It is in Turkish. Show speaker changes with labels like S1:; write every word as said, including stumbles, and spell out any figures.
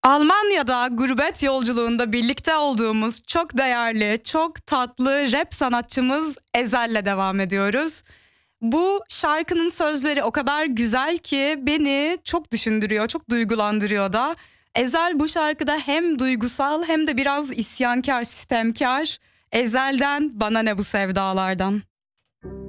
S1: Almanya'da gurbet yolculuğunda birlikte olduğumuz çok değerli, çok tatlı rap sanatçımız Ezel'le devam ediyoruz. Bu şarkının sözleri o kadar güzel ki beni çok düşündürüyor, çok duygulandırıyor da. Ezel bu şarkıda hem duygusal hem de biraz isyankar, sitemkar. Ezel'den Bana Ne Bu Sevdalardan.